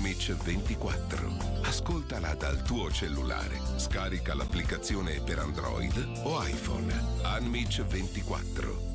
Unmich 24. Ascoltala dal tuo cellulare. Scarica l'applicazione per Android o iPhone. Unmich 24.